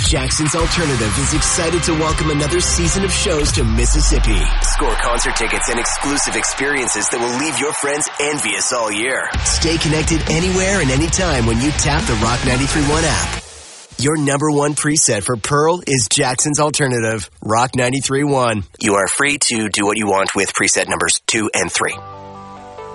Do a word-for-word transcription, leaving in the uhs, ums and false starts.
Jackson's Alternative is excited to welcome another season of shows to Mississippi. Score concert tickets and exclusive experiences that will leave your friends envious all year. Stay connected anywhere and anytime when you tap the Rock ninety-three point one app. Your number one preset for Pearl is Jackson's Alternative, Rock ninety-three point one. You are free to do what you want with preset numbers two and three.